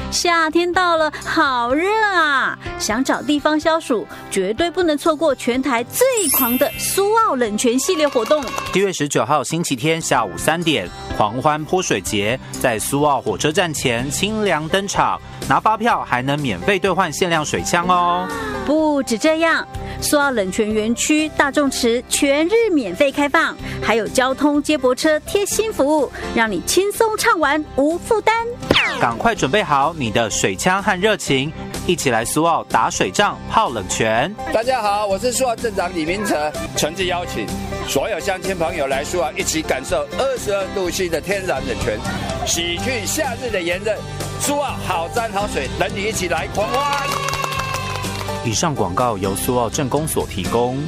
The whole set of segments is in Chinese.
夏天到了，好热啊！想找地方消暑，绝对不能错过全台最狂的苏澳冷泉系列活动。 1月19号星期天下午3点，狂欢泼水节在苏澳火车站前清凉登场，拿发票还能免费兑换限量水枪哦。 不止这样，苏澳冷泉园区大众池全日免费开放，还有交通接驳车贴心服务，让你轻松畅玩无负担。 赶快准备好你的水枪和热情，一起来苏澳打水仗、泡冷泉。 大家好，我是苏澳镇长李明哲，诚挚邀请所有乡亲朋友来苏澳，一起感受22度C的天然冷泉，洗去夏日的炎热。苏澳好山好水，等你一起来狂欢。 以上广告由苏澳镇公所提供。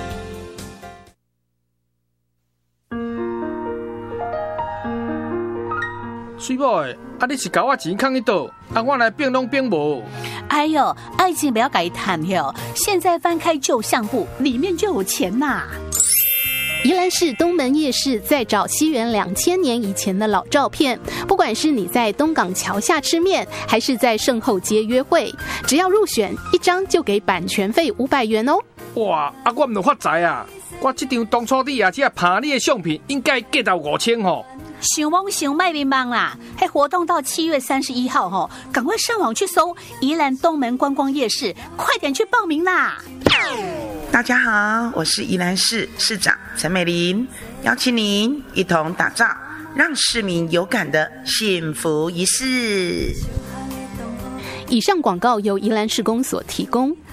水某的，你是交我钱放喺倒，我来变拢变无。 哎呦，爱情不要改谈哟！现在翻开旧相簿，里面就有钱呐。 宜兰市东门夜市在找西元2000年以前的老照片，不管是你在东港桥下吃面，还是在圣后街约会，只要入选一张就给版权费500元哦。 哇，我唔能发财啊！我这张当初你只拍你的相片，应该价到5000吼。 想蒙想卖面忙啦！还活动到7月31号吼，赶快上网去搜宜兰东门观光夜市，快点去报名啦！ 大家好，我是宜兰市市长陈美玲，邀请您一同打造让市民有感的幸福仪式。 以上广告由宜兰市公所提供。